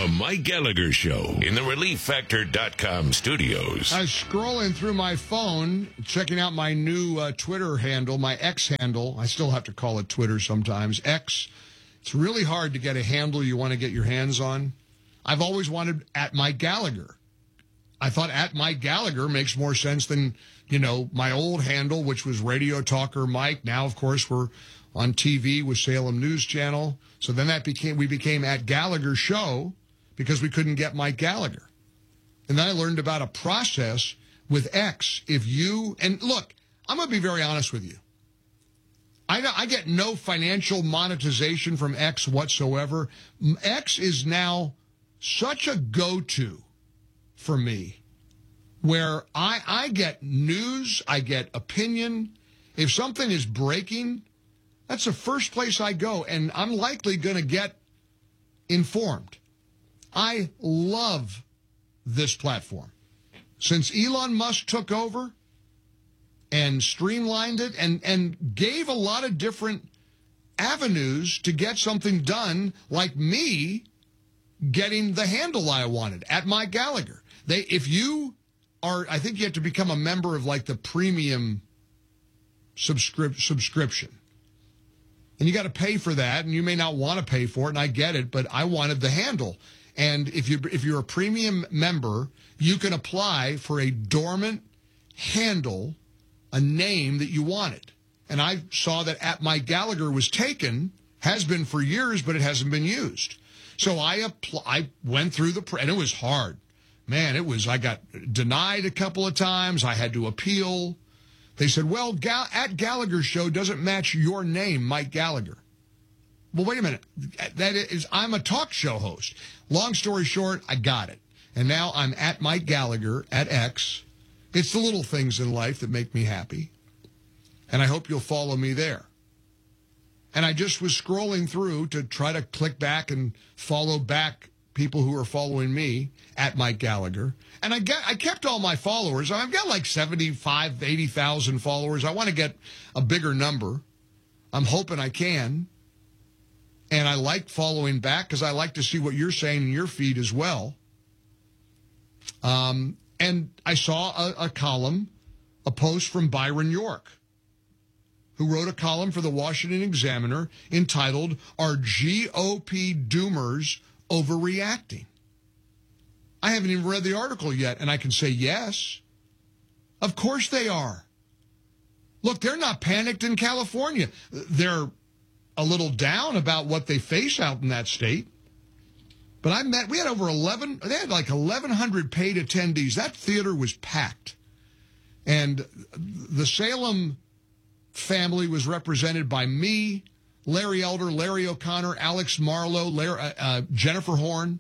The Mike Gallagher Show in the ReliefFactor.com studios. I was scrolling through my phone, checking out my new Twitter handle, my X handle. I still have to call it Twitter sometimes. X. It's really hard to get a handle you want to get your hands on. I've always wanted at Mike Gallagher. I thought at Mike Gallagher makes more sense than, my old handle, which was Radio Talker Mike. Now, of course, we're on TV with Salem News Channel. So then we became at Gallagher Show because we couldn't get Mike Gallagher. And then I learned about a process with X. And look, I'm going to be very honest with you. I get no financial monetization from X whatsoever. X is now such a go-to for me where I get news, I get opinion. If something is breaking, that's the first place I go, and I'm likely going to get informed. I love this platform. Since Elon Musk took over and streamlined it and gave a lot of different avenues to get something done, like me getting the handle I wanted at Mike Gallagher. If you are, I think you have to become a member of like the premium subscription. And you got to pay for that, and you may not want to pay for it, and I get it, but I wanted the handle. And if you're a premium member, you can apply for a dormant handle, a name that you wanted. And I saw that at Mike Gallagher was taken, has been for years, but it hasn't been used. So I went through and it was hard. Man, I got denied a couple of times. I had to appeal. They said, well, at Gallagher Show doesn't match your name, Mike Gallagher. Well, wait a minute. I'm a talk show host. Long story short, I got it. And now I'm at Mike Gallagher at X. It's the little things in life that make me happy. And I hope you'll follow me there. And I just was scrolling through to try to click back and follow back people who are following me at Mike Gallagher. And I kept all my followers. I've got like 75, 80,000 followers. I want to get a bigger number. I'm hoping I can. And I like following back because I like to see what you're saying in your feed as well. And I saw a column, a post from Byron York, who wrote a column for the Washington Examiner entitled, "Are GOP Doomers Overreacting?" I haven't even read the article yet, and I can say yes. Of course they are. Look, they're not panicked in California. They're a little down about what they face out in that state. But we had over they had like 1,100 paid attendees. That theater was packed. And the Salem family was represented by me, Larry Elder, Larry O'Connor, Alex Marlowe, Jennifer Horn.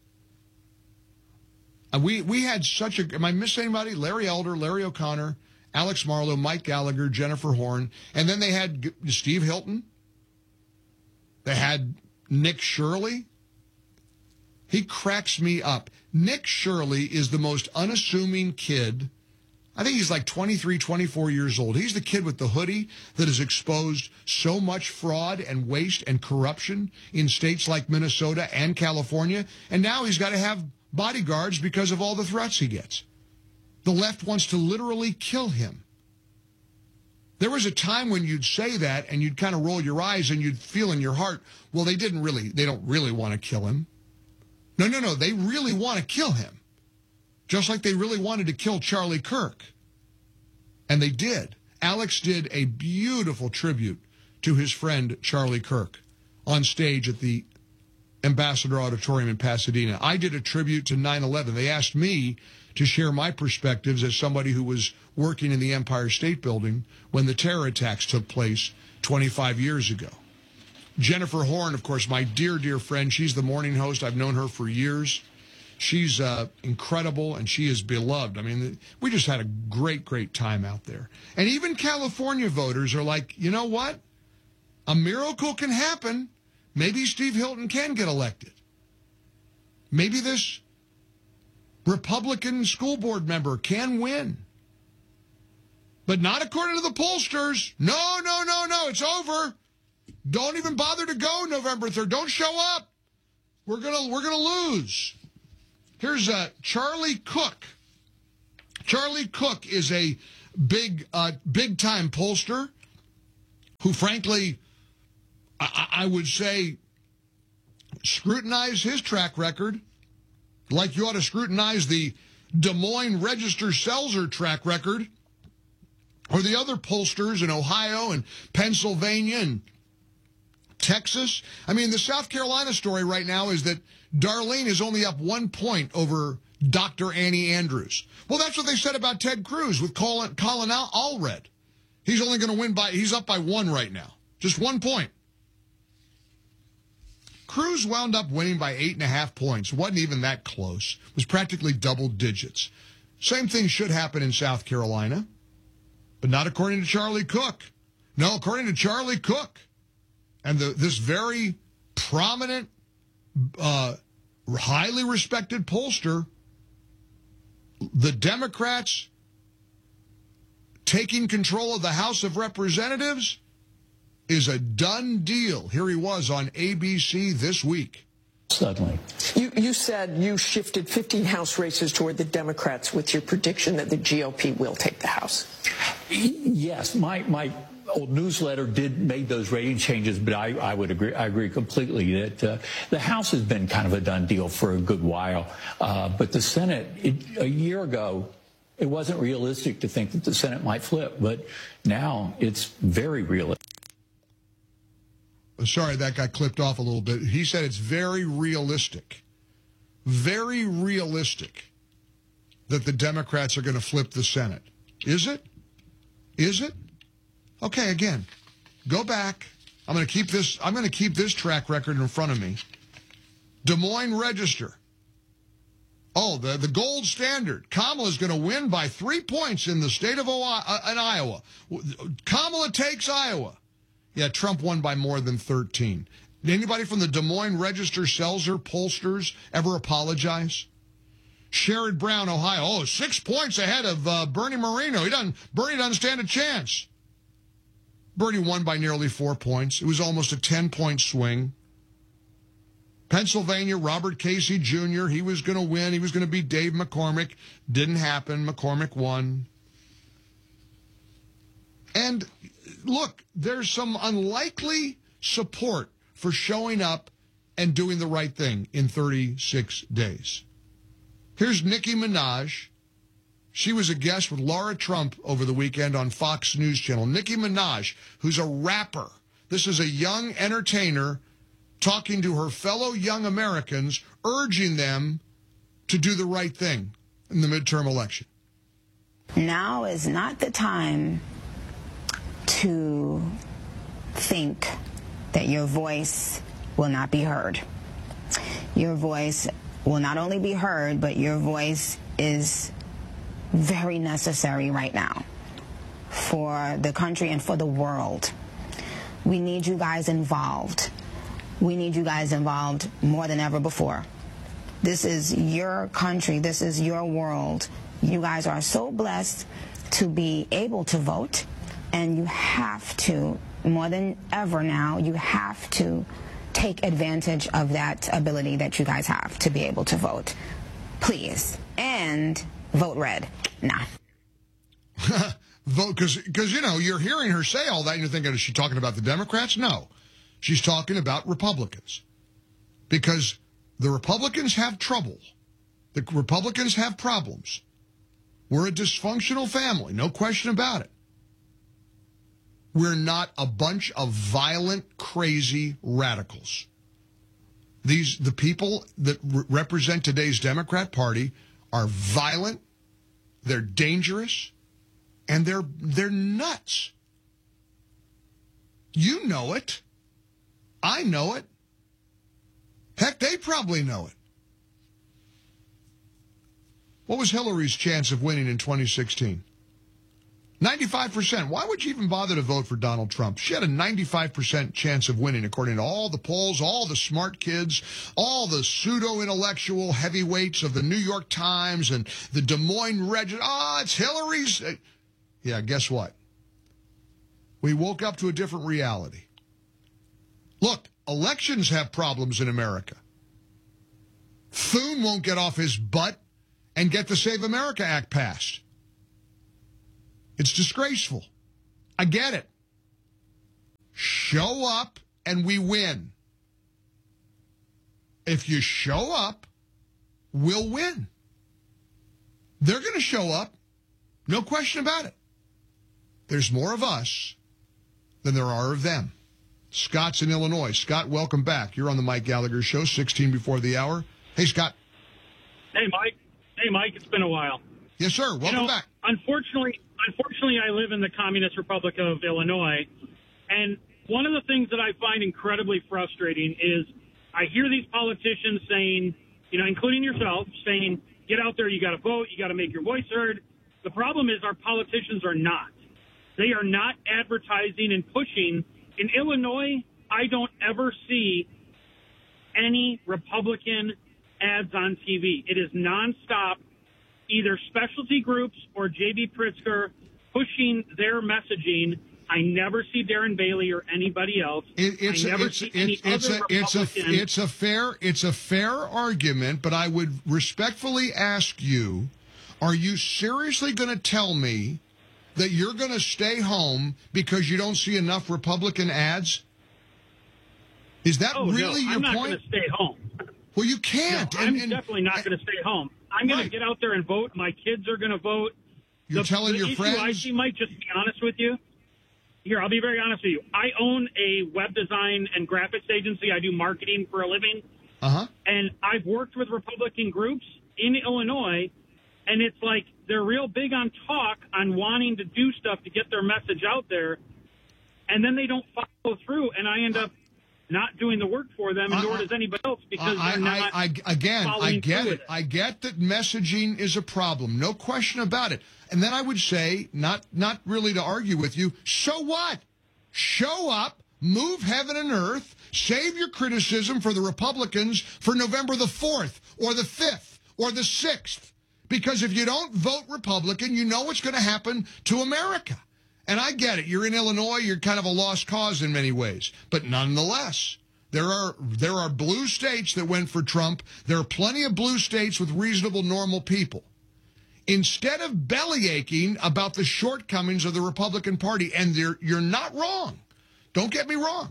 We had such a, am I missing anybody? Larry Elder, Larry O'Connor, Alex Marlowe, Mike Gallagher, Jennifer Horn. And then they had Steve Hilton. They had Nick Shirley. He cracks me up. Nick Shirley is the most unassuming kid. I think he's like 23, 24 years old. He's the kid with the hoodie that has exposed so much fraud and waste and corruption in states like Minnesota and California. And now he's got to have bodyguards because of all the threats he gets. The left wants to literally kill him. There was a time when you'd say that and you'd kind of roll your eyes and you'd feel in your heart, well, they don't really want to kill him. No, they really want to kill him. Just like they really wanted to kill Charlie Kirk. And they did. Alex did a beautiful tribute to his friend Charlie Kirk on stage at the Ambassador Auditorium in Pasadena. I did a tribute to 9/11. They asked me to share my perspectives as somebody who was working in the Empire State Building when the terror attacks took place 25 years ago. Jennifer Horn, of course, my dear, dear friend. She's the morning host. I've known her for years. She's incredible, and she is beloved. I mean, we just had a great, great time out there. And even California voters are like, you know what? A miracle can happen. Maybe Steve Hilton can get elected. Maybe this Republican school board member can win. But not according to the pollsters. No, it's over. Don't even bother to go November 3rd. Don't show up. We're gonna lose. Here's Charlie Cook. Charlie Cook is a big time pollster who, frankly, I would say, scrutinize his track record like you ought to scrutinize the Des Moines Register-Selzer track record, or the other pollsters in Ohio and Pennsylvania and Texas. I mean, the South Carolina story right now is that Darlene is only up 1 point over Dr. Annie Andrews. Well, that's what they said about Ted Cruz with Colin Allred. He's only going to win he's up by 1 right now. Just 1 point. Cruz wound up winning by 8.5 points. Wasn't even that close. It was practically double digits. Same thing should happen in South Carolina, but not according to Charlie Cook. No, according to Charlie Cook. And this very prominent, highly respected pollster, the Democrats taking control of the House of Representatives is a done deal. Here he was on ABC this week. Suddenly. You said you shifted 15 House races toward the Democrats with your prediction that the GOP will take the House. Yes, my old newsletter made those rating changes, but I would agree. I agree completely that the House has been kind of a done deal for a good while. But the Senate, a year ago, it wasn't realistic to think that the Senate might flip, but now it's very realistic. Sorry, that got clipped off a little bit. He said it's very realistic that the Democrats are going to flip the Senate. Is it? Is it? Okay, again, go back. I'm going to keep this track record in front of me. Des Moines Register. Oh, the gold standard. Kamala's going to win by 3 points in the state of Iowa. Kamala takes Iowa. Yeah, Trump won by more than 13. Did anybody from the Des Moines Register-Selzer pollsters ever apologize? Sherrod Brown, Ohio. 6 points ahead of Bernie Moreno. Bernie doesn't stand a chance. Bernie won by nearly 4 points. It was almost a 10-point swing. Pennsylvania, Robert Casey Jr., he was going to win. He was going to beat Dave McCormick. Didn't happen. McCormick won. And look, there's some unlikely support for showing up and doing the right thing in 36 days. Here's Nicki Minaj. She was a guest with Laura Trump over the weekend on Fox News Channel. Nicki Minaj, who's a rapper. This is a young entertainer talking to her fellow young Americans, urging them to do the right thing in the midterm election. Now is not the time to think that your voice will not be heard. Your voice will not only be heard, but your voice is very necessary right now for the country and for the world. We need you guys involved. We need you guys involved more than ever before. This is your country. This is your world. You guys are so blessed to be able to vote. And you have to, more than ever now, you have to take advantage of that ability that you guys have to be able to vote. Please. And vote red. Nah. Vote, because, you know, you're hearing her say all that and you're thinking, is she talking about the Democrats? No. She's talking about Republicans. Because the Republicans have trouble. The Republicans have problems. We're a dysfunctional family, no question about it. We're not a bunch of violent, crazy radicals. The people that represent today's Democrat Party are violent, they're dangerous, and they're nuts. You know it. I know it. Heck, they probably know it. What was Hillary's chance of winning in 2016? 95%. Why would you even bother to vote for Donald Trump? She had a 95% chance of winning, according to all the polls, all the smart kids, all the pseudo-intellectual heavyweights of the New York Times and the Des Moines Register. It's Hillary's. Yeah, guess what? We woke up to a different reality. Look, elections have problems in America. Thune won't get off his butt and get the Save America Act passed. It's disgraceful. I get it. Show up and we win. If you show up, we'll win. They're going to show up. No question about it. There's more of us than there are of them. Scott's in Illinois. Scott, welcome back. You're on the Mike Gallagher Show, 16 before the hour. Hey, Scott. Hey, Mike. It's been a while. Yes, sir. Welcome back. Unfortunately, I live in the Communist Republic of Illinois, and one of the things that I find incredibly frustrating is I hear these politicians saying, including yourself, saying, get out there, you got to vote, you got to make your voice heard. The problem is our politicians are not. They are not advertising and pushing. In Illinois, I don't ever see any Republican ads on TV. It is nonstop, either specialty groups or J.B. Pritzker pushing their messaging. I never see Darren Bailey or anybody else. It's a fair argument, but I would respectfully ask you, are you seriously going to tell me that you're going to stay home because you don't see enough Republican ads? Is that really your point? I'm not going to stay home. Well, you can't. No, I'm definitely not going to stay home. I'm going to get out there and vote. My kids are going to vote. You're telling your friends? I see, Mike, just to be honest with you. Here, I'll be very honest with you. I own a web design and graphics agency. I do marketing for a living. Uh-huh. And I've worked with Republican groups in Illinois, and it's like they're real big on talk, on wanting to do stuff to get their message out there, and then they don't follow through, and I end up not doing the work for them, and nor does anybody else, because they're not following through with it. I get that messaging is a problem. No question about it. And then I would say, not really to argue with you, so what? Show up, move heaven and earth, save your criticism for the Republicans for November the 4th or the 5th or the 6th. Because if you don't vote Republican, you know what's going to happen to America. And I get it. You're in Illinois. You're kind of a lost cause in many ways. But nonetheless, there are blue states that went for Trump. There are plenty of blue states with reasonable, normal people. Instead of bellyaching about the shortcomings of the Republican Party, and you're not wrong. Don't get me wrong.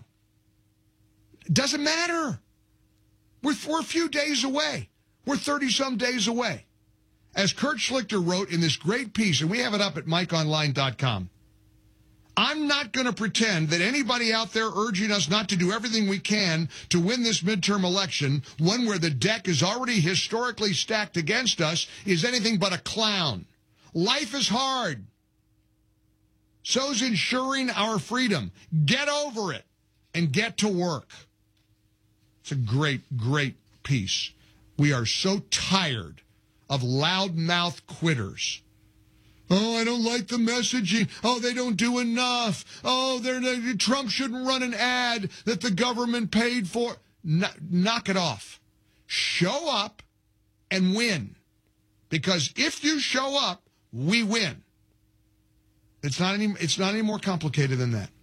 It doesn't matter. We're a few days away. We're 30-some days away. As Kurt Schlichter wrote in this great piece, and we have it up at MikeOnline.com, I'm not going to pretend that anybody out there urging us not to do everything we can to win this midterm election, one where the deck is already historically stacked against us, is anything but a clown. Life is hard. So's ensuring our freedom. Get over it and get to work. It's a great, great piece. We are so tired of loudmouth quitters. Oh, I don't like the messaging. Oh, they don't do enough. Oh, Trump shouldn't run an ad that the government paid for. Knock it off. Show up and win. Because if you show up, we win. It's not any more complicated than that.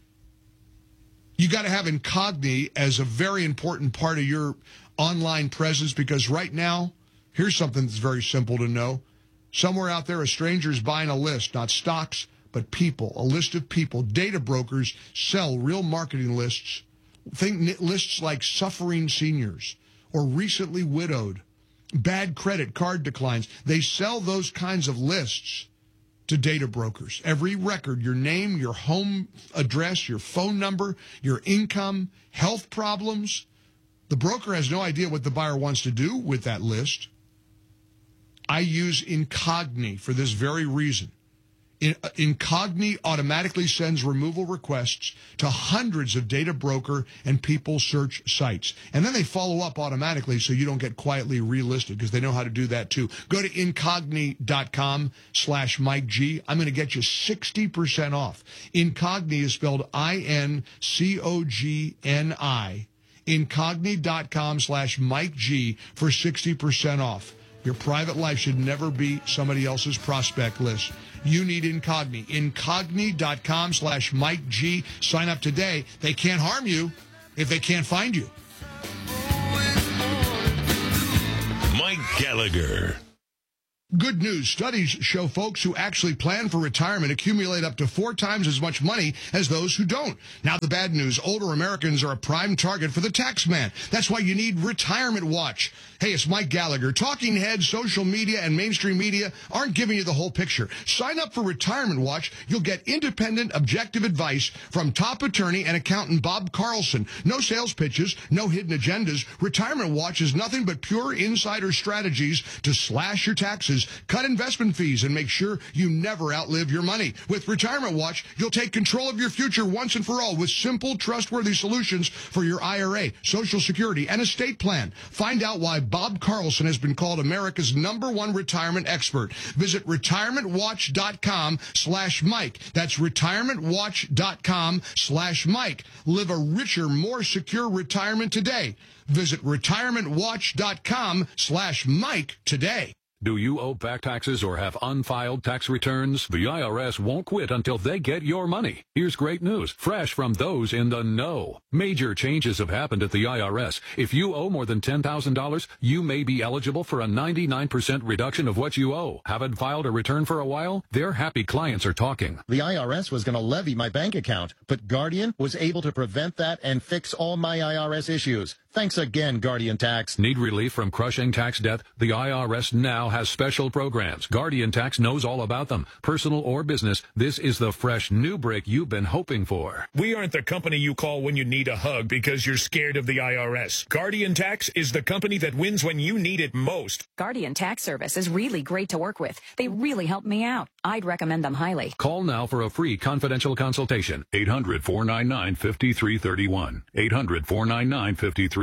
You got to have Incogni as a very important part of your online presence, because right now, here's something that's very simple to know. Somewhere out there, a stranger is buying a list, not stocks, but people, a list of people. Data brokers sell real marketing lists. Think lists like suffering seniors or recently widowed, bad credit, card declines. They sell those kinds of lists to data brokers. Every record, your name, your home address, your phone number, your income, health problems. The broker has no idea what the buyer wants to do with that list. I use Incogni for this very reason. Incogni automatically sends removal requests to hundreds of data broker and people search sites. And then they follow up automatically so you don't get quietly relisted, because they know how to do that too. Go to Incogni.com/Mike G. I'm going to get you 60% off. Incogni is spelled I-N-C-O-G-N-I. Incogni.com/Mike G for 60% off. Your private life should never be somebody else's prospect list. You need Incogni. Incogni.com/Mike G. Sign up today. They can't harm you if they can't find you. Mike Gallagher. Good news. Studies show folks who actually plan for retirement accumulate up to 4 times as much money as those who don't. Now, the bad news. Older Americans are a prime target for the tax man. That's why you need Retirement Watch. Hey, it's Mike Gallagher. Talking heads, social media, and mainstream media aren't giving you the whole picture. Sign up for Retirement Watch. You'll get independent, objective advice from top attorney and accountant Bob Carlson. No sales pitches, no hidden agendas. Retirement Watch is nothing but pure insider strategies to slash your taxes, cut investment fees, and make sure you never outlive your money. With Retirement Watch, you'll take control of your future once and for all with simple, trustworthy solutions for your IRA, Social Security, and estate plan. Find out why Bob Carlson has been called America's #1 retirement expert. Visit retirementwatch.com/Mike. That's retirementwatch.com/Mike. Live a richer, more secure retirement today. Visit retirementwatch.com/Mike today. Do you owe back taxes or have unfiled tax returns? The IRS won't quit until they get your money. Here's great news, fresh from those in the know. Major changes have happened at the IRS. If you owe more than $10,000, you may be eligible for a 99% reduction of what you owe. Haven't filed a return for a while? Their happy clients are talking. The IRS was going to levy my bank account, but Guardian was able to prevent that and fix all my IRS issues. Thanks again, Guardian Tax. Need relief from crushing tax debt? The IRS now has special programs. Guardian Tax knows all about them. Personal or business, this is the fresh new break you've been hoping for. We aren't the company you call when you need a hug because you're scared of the IRS. Guardian Tax is the company that wins when you need it most. Guardian Tax Service is really great to work with. They really help me out. I'd recommend them highly. Call now for a free confidential consultation. 800-499-5331. 800-499-5331.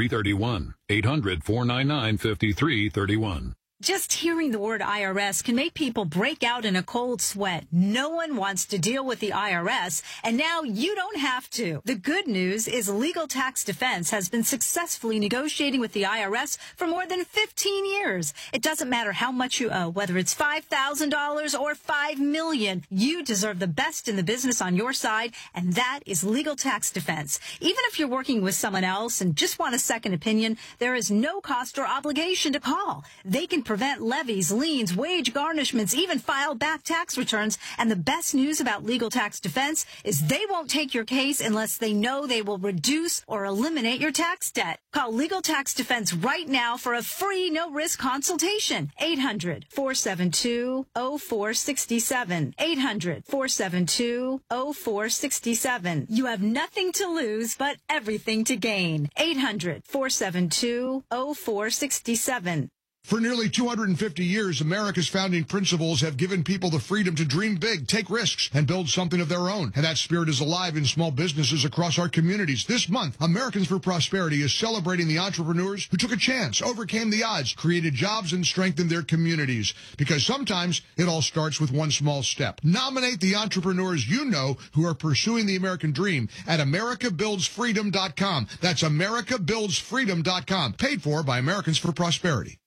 800-499-5331. Just hearing the word IRS can make people break out in a cold sweat. No one wants to deal with the IRS, and now you don't have to. The good news is Legal Tax Defense has been successfully negotiating with the IRS for more than 15 years. It doesn't matter how much you owe, whether it's $5,000 or $5 million. You deserve the best in the business on your side, and that is Legal Tax Defense. Even if you're working with someone else and just want a second opinion, there is no cost or obligation to call. They can prevent levies, liens, wage garnishments, even file back tax returns. And the best news about Legal Tax Defense is they won't take your case unless they know they will reduce or eliminate your tax debt. Call Legal Tax Defense right now for a free, no-risk consultation. 800-472-0467. 800-472-0467. You have nothing to lose but everything to gain. 800-472-0467. For nearly 250 years, America's founding principles have given people the freedom to dream big, take risks, and build something of their own. And that spirit is alive in small businesses across our communities. This month, Americans for Prosperity is celebrating the entrepreneurs who took a chance, overcame the odds, created jobs, and strengthened their communities. Because sometimes it all starts with one small step. Nominate the entrepreneurs you know who are pursuing the American dream at AmericaBuildsFreedom.com. That's AmericaBuildsFreedom.com. Paid for by Americans for Prosperity.